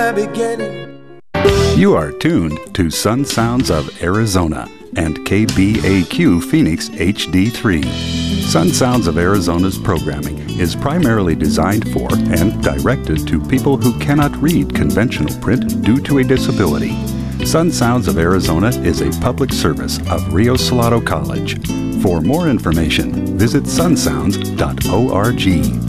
my beginning. You are tuned to Sun Sounds of Arizona and KBAQ Phoenix HD3. Sun Sounds of Arizona's programming is primarily designed for and directed to people who cannot read conventional print due to a disability. Sun Sounds of Arizona is a public service of Rio Salado College. For more information, visit sunsounds.org.